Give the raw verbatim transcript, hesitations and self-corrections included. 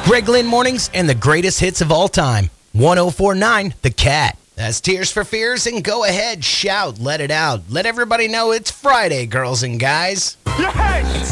Greg Lynn Mornings and the greatest hits of all time. one oh four point nine The Cat. That's Tears for Fears, and go ahead, shout, let it out. Let everybody know it's Friday, girls and guys. Yes!